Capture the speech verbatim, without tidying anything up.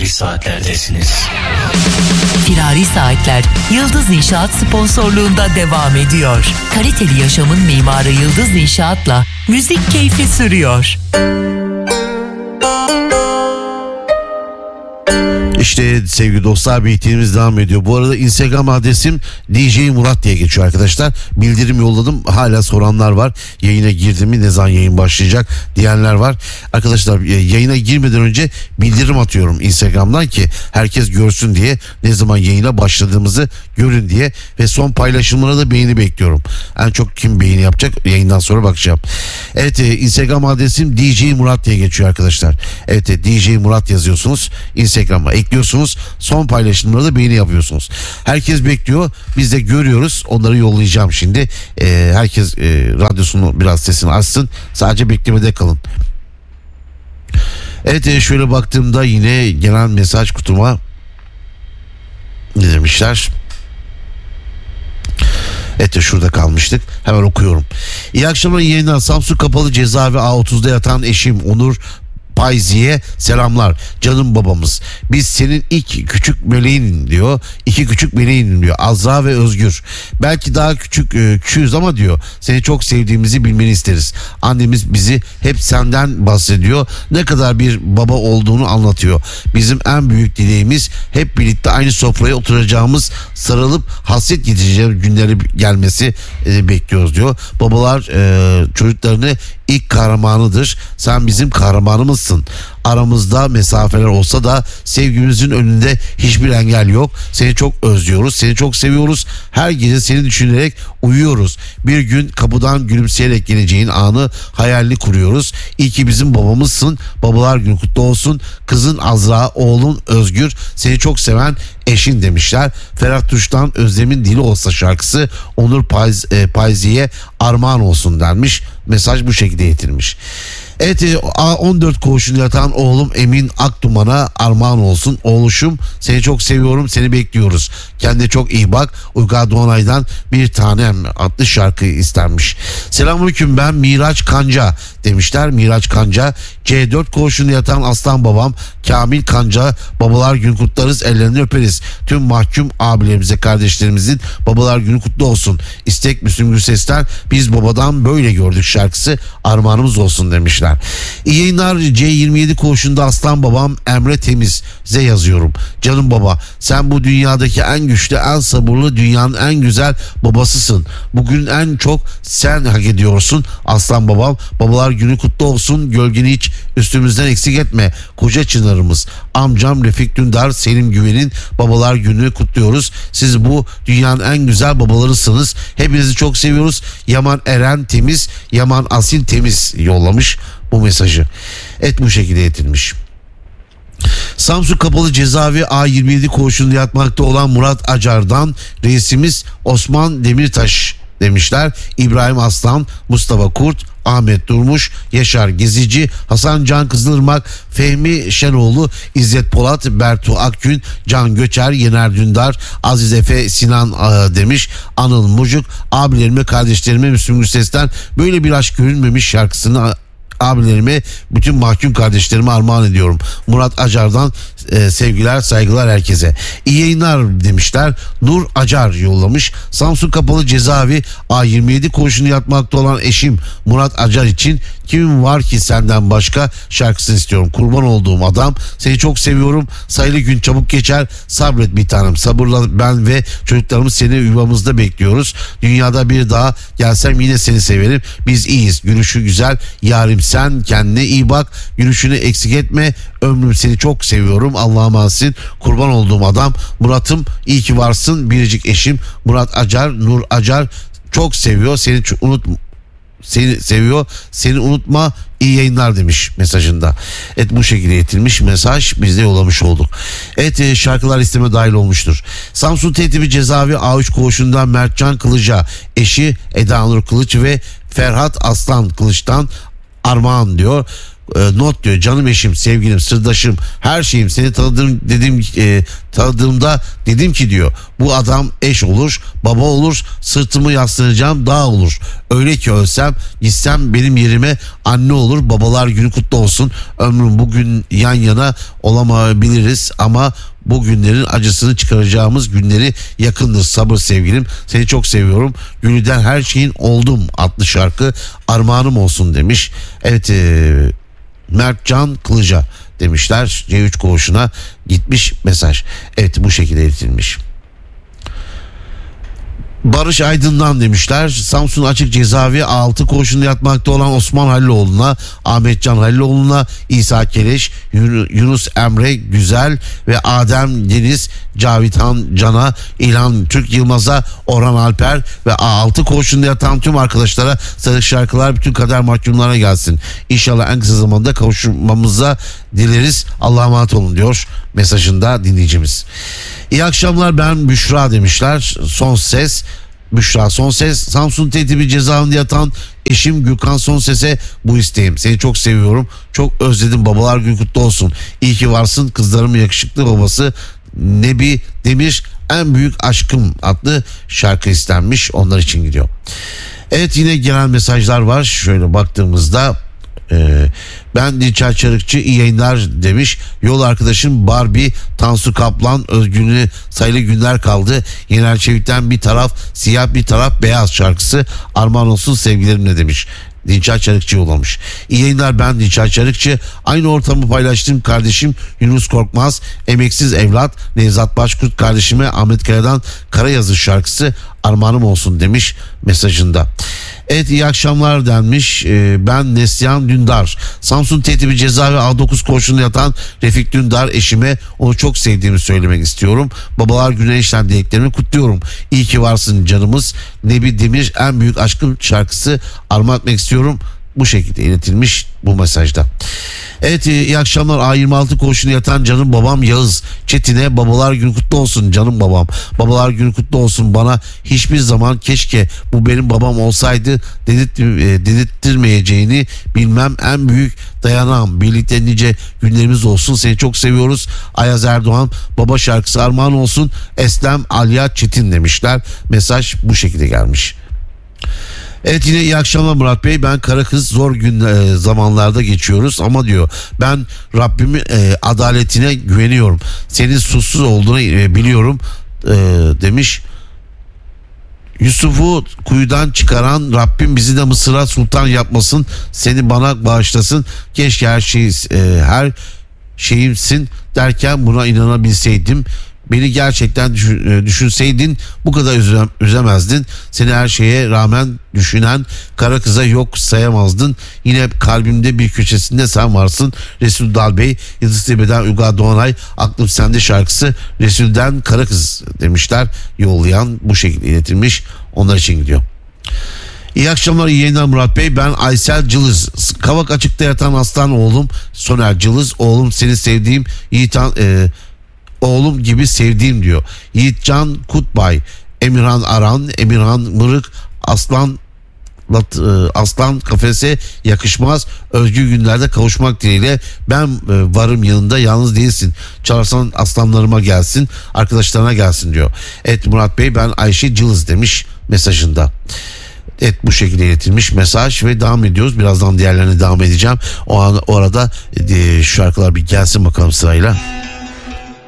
Firari Saatler'desiniz. Firari Saatler Yıldız İnşaat sponsorluğunda devam ediyor. Kaliteli yaşamın mimarı Yıldız İnşaat'la müzik keyfi sürüyor. İşte sevgili dostlar, birlikteliğimiz devam ediyor. Bu arada Instagram adresim D J Murat diye geçiyor arkadaşlar. Bildirim yolladım. Hala soranlar var. Yayına girdim mi, ne zaman yayın başlayacak diyenler var. Arkadaşlar yayına girmeden önce bildirim atıyorum Instagram'dan ki herkes görsün diye, ne zaman yayına başladığımızı görün diye. Ve son paylaşımlara da beğeni bekliyorum. En çok kim beğeni yapacak, yayından sonra bakacağım. Evet, Instagram adresim D J Murat diye geçiyor arkadaşlar. Evet, D J Murat yazıyorsunuz Instagram'a, ekliyorsunuz, son paylaşımlara da beğeni yapıyorsunuz. Herkes bekliyor, biz de görüyoruz, onları yollayacağım şimdi. Ee, herkes e, radyosunu biraz sesini açsın, sadece beklemede kalın. Evet, e, şöyle baktığımda yine gelen mesaj kutuma ne demişler? Evet, şurada kalmıştık. Hemen okuyorum. İyi akşamlar, iyi yayınlar. Samsun Kapalı Cezaevi A otuzda yatan eşim Onur Payzi'ye selamlar. Canım babamız. Biz senin ilk küçük meleğin diyor. İki küçük meleğin diyor. Azra ve Özgür. Belki daha küçük e, küçüğüz ama diyor, seni çok sevdiğimizi bilmeni isteriz. Annemiz bizi hep senden bahsediyor. Ne kadar bir baba olduğunu anlatıyor. Bizim en büyük dileğimiz hep birlikte aynı sofraya oturacağımız, sarılıp hasret getireceğimiz günleri gelmesi e, bekliyoruz diyor. Babalar e, çocuklarını ilk kahramanıdır. Sen bizim kahramanımızsın. Aramızda mesafeler olsa da sevgimizin önünde hiçbir engel yok. Seni çok özlüyoruz. Seni çok seviyoruz. Her gece seni düşünerek uyuyoruz. Bir gün kapıdan gülümseyerek geleceğin anı hayalini kuruyoruz. İyi ki bizim babamızsın. Babalar günü kutlu olsun. Kızın Azra, oğlun Özgür, seni çok seven eşin demişler. Ferhat Tuş'tan Özlem'in Dili Olsa şarkısı Onur Payz, e, Payzi'ye armağan olsun denmiş. Mesaj bu şekilde iletilmiş. Evet, A on dört koğuşunda yatan oğlum Emin Akduman'a armağan olsun. Oğluşum, seni çok seviyorum, seni bekliyoruz. Kendine çok iyi bak. Uygar Doğanay'dan Bir Tanem adlı şarkı istenmiş. Selamünaleyküm, ben Miraç Kanca demişler. Miraç Kanca. C dört koğuşunda yatan aslan babam Kamil Kanca, babalar günü kutlarız, ellerini öperiz. Tüm mahkum abilerimize, kardeşlerimizin babalar günü kutlu olsun. İstek Müslüm Gürses'ten Biz Babadan Böyle Gördük şarkısı armağanımız olsun demişler. İyi yayınlar. C yirmi yedi koğuşunda aslan babam Emre Temiz'e yazıyorum. Canım baba, sen bu dünyadaki en güçlü, en sabırlı, dünyanın en güzel babasısın. Bugün en çok sen hak ediyorsun aslan babam. Babalar günü kutlu olsun. Gölgeni hiç üstümüzden eksik etme. Koca Çınarımız. Amcam Refik Dündar, Selim Güven'in babalar günü kutluyoruz. Siz bu dünyanın en güzel babalarısınız. Hepinizi çok seviyoruz. Yaman Eren Temiz, Yaman Asil Temiz yollamış bu mesajı. Et bu şekilde iletilmiş. Samsun Kapalı Cezaevi A yirmi yedi koğuşunda yatmakta olan Murat Acar'dan reisimiz Osman Demirtaş demişler. İbrahim Aslan, Mustafa Kurt, Ahmet Durmuş, Yaşar Gezici, Hasan Can Kızılırmak, Fehmi Şenoğlu, İzzet Polat, Bertu Akgün, Can Göçer, Yener Dündar, Aziz Efe, Sinan Ağa demiş. Anıl Mucuk, abilerime, kardeşlerime Müslüm Gürses'ten Böyle Bir Aşk Görülmemiş şarkısını abilerime, bütün mahkum kardeşlerime armağan ediyorum. Murat Acar'dan e, sevgiler, saygılar herkese. İyi yayınlar demişler. Nur Acar yollamış. Samsun Kapalı Cezaevi A yirmi yedi koğuşunda yatmakta olan eşim Murat Acar için Kimim Var Ki Senden Başka şarkısını istiyorum. Kurban olduğum adam, seni çok seviyorum. Sayılı gün çabuk geçer. Sabret bir tanem. Sabırla ben ve çocuklarımız seni yuvamızda bekliyoruz. Dünyada bir daha gelsem yine seni severim. Biz iyiyiz. Gülüşü güzel. Yarim sen kendine iyi bak. Gülüşünü eksik etme. Ömrüm seni çok seviyorum. Allah'a emanetsin. Kurban olduğum adam. Murat'ım iyi ki varsın. Biricik eşim Murat Acar, Nur Acar çok seviyor. Seni unut Seni seviyor. Seni unutma. İyi yayınlar demiş mesajında. Evet, bu şekilde iletilmiş mesaj, biz de yollamış olduk. Evet, şarkılar listeme dahil olmuştur. Samsun Tertibi Cezaevi A üç koğuşundan Mertcan Kılıç'a eşi Eda Nur Kılıç ve Ferhat Aslan Kılıç'tan armağan diyor. e, not diyor, canım eşim, sevgilim, sırdaşım, her şeyim, seni tanıdığım dedim e, tanıdığımda dedim ki diyor, bu adam eş olur, baba olur, sırtımı yaslanacağım dağ olur. Öyle ki ölsem gitsem benim yerime anne olur. Babalar günü kutlu olsun. Ömrüm bugün yan yana olamayabiliriz ama bu günlerin acısını çıkaracağımız günleri yakındır. Sabır sevgilim, seni çok seviyorum. Gülüden her şeyin oldum adlı şarkı armağanım olsun demiş. Evet, e, Mertcan Kılıca demişler. C üç koğuşuna gitmiş mesaj. Evet, bu şekilde iletilmiş. Barış Aydın'dan demişler. Samsun Açık Cezaevi altı koğuşunda yatmakta olan Osman Haliloğlu'na, Ahmetcan Haliloğlu'na, İsa Keleş, Yunus Emre Güzel ve Adem Deniz, Cavithan Can'a, İlhan Türk Yılmaz'a, Orhan Alper ve altı koğuşunda yatan tüm arkadaşlara sarı şarkılar bütün kader mahkumlarına gelsin. İnşallah en kısa zamanda kavuşmamıza dileriz. Allah'a emanet olun diyor mesajında dinleyicimiz. İyi akşamlar, ben Büşra demişler. Son ses Büşra son ses. Samsun Tertibi cezaevinde yatan eşim Gürkan son sese bu isteğim. Seni çok seviyorum. Çok özledim. Babalar günü kutlu olsun. İyi ki varsın. Kızlarımın yakışıklı babası Nebi Demir, en büyük aşkım adlı şarkı istenmiş. Onlar için gidiyor. Evet, yine gelen mesajlar var. Şöyle baktığımızda Ee, ben Dilçer Çarıkçı, iyi yayınlar demiş. Yol arkadaşım Barbie Tansu Kaplan, özgünlüğü sayılı günler kaldı. Yener Çevik'ten bir taraf siyah bir taraf beyaz şarkısı armağan olsun sevgilerimle demiş. Dilçer Çarıkçı yollamış. İyi yayınlar, ben Dilçer Çarıkçı. Aynı ortamı paylaştığım kardeşim Yunus Korkmaz, emeksiz evlat Nevzat Başkurt kardeşime Ahmet Kaya'dan Karayazı şarkısı armağanım olsun demiş mesajında. Evet, iyi akşamlar denmiş. Ee, ben Neslihan Dündar. Samsun Tertibi Cezaevi A dokuz koğuşunda yatan Refik Dündar eşime onu çok sevdiğimi söylemek istiyorum. Babalar günü işlem dileklerimi kutluyorum. İyi ki varsın canımız. Nebi Demir, en büyük aşkım şarkısı armağan etmek istiyorum. Bu şekilde iletilmiş bu mesajda. Evet, iyi akşamlar. A yirmi altı koğuşunda yatan canım babam Yağız Çetin'e babalar günü kutlu olsun canım babam. Babalar günü kutlu olsun, bana hiçbir zaman keşke bu benim babam olsaydı dedirtt, dedirttirmeyeceğini bilmem, en büyük dayanağım. Birlikte nice günlerimiz olsun. Seni çok seviyoruz. Ayaz Erdoğan, baba şarkısı armağan olsun Eslem Alya Çetin demişler. Mesaj bu şekilde gelmiş. Evet, yine iyi akşamlar Murat Bey. Ben kara kız zor gün e, zamanlarda geçiyoruz ama diyor ben Rabbimin e, adaletine güveniyorum. Senin suçsuz olduğunu e, biliyorum e, demiş. Yusuf'u kuyudan çıkaran Rabbim bizi de Mısır'a sultan yapmasın. Seni bana bağışlasın. Keşke her şey e, her şeyimsin derken buna inanabilseydim. Beni gerçekten düşünseydin bu kadar üzem, üzemezdin. Seni her şeye rağmen düşünen kara kıza yok sayamazdın. Yine kalbimde bir köşesinde sen varsın. Resul Dalbey, Yıldız Tepe'den Uygar Doğanay, aklım sende şarkısı Resul'den kara kız demişler. Yollayan bu şekilde iletilmiş. Onlar için gidiyor. İyi akşamlar, iyi yayınlar Murat Bey. Ben Aysel Cılız. Kavak Açık'ta yatan aslan oğlum Soner Cılız. Oğlum seni sevdiğim Yiğitan e, oğlum gibi sevdiğim diyor. Yiğitcan Kutbay, Emirhan Aran, Emirhan Mırık, Aslan Aslan kafese yakışmaz. Özgür günlerde kavuşmak dileğiyle ben varım yanında, yalnız değilsin. Çağırsan aslanlarıma gelsin, arkadaşlarına gelsin diyor. Evet Murat Bey, ben Ayşe Cılız demiş mesajında. Evet, bu şekilde iletilmiş mesaj ve devam ediyoruz. Birazdan diğerlerine devam edeceğim. O an orada e, şu şarkılar bir gelsin bakalım sırayla.